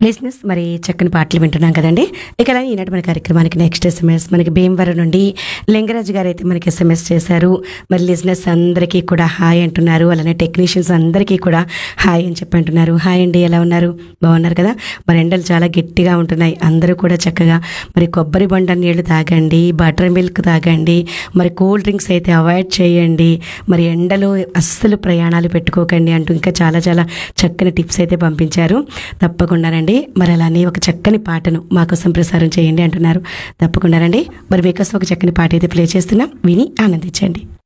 లిజినెస్ మరి చక్కని పాటలు వింటున్నాం కదండి. ఇక అలానే ఈనాటి మన కార్యక్రమానికి నెక్స్ట్ ఎస్ఎంఎస్ మనకి భీమవరం నుండి లింగరాజు గారు అయితే మనకి ఎస్ఎంఎస్ చేశారు. మరి లిజినెస్ అందరికీ కూడా హాయ్ అంటున్నారు. అలానే టెక్నీషియన్స్ అందరికీ కూడా హాయ్ అని చెప్పి అంటున్నారు. హాయ్ అండి, ఎలా ఉన్నారు? బాగున్నారు కదా? మరి ఎండలు చాలా గట్టిగా ఉంటున్నాయి. అందరూ కూడా చక్కగా మరి కొబ్బరి బొండ నీళ్లు తాగండి, బటర్ మిల్క్ తాగండి, మరి కూల్ డ్రింక్స్ అయితే అవాయిడ్ చేయండి, మరి ఎండలో అస్సలు ప్రయాణాలు పెట్టుకోకండి అంటూ ఇంకా చాలా చాలా చక్కని టిప్స్ అయితే పంపించారు. తప్పకుండానండి. మరి అలానే ఒక చక్కని పాటను మాకోసం ప్రసారం చేయండి అంటున్నారు. తప్పకుండానండి. మరి మీకోసం ఒక చక్కని పాట అయితే ప్లే చేస్తున్నాం, విని ఆనందించండి.